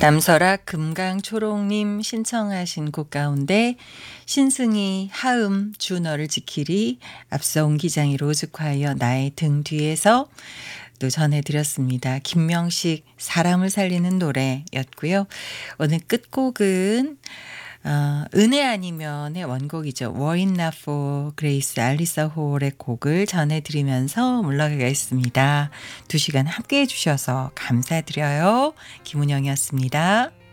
남설아 금강초롱님 신청하신 곡 가운데 신승희 하음 주 너를 지키리 앞서 옹기장이 로즈콰이어 나의 등 뒤에서 또 전해드렸습니다. 김명식 사람을 살리는 노래였고요. 오늘 끝곡은 은혜 아니면의 원곡이죠. Were It Not For Grace 알리사 홀의 곡을 전해드리면서 물러가겠습니다. 2시간 함께해 주셔서 감사드려요. 김은영이었습니다.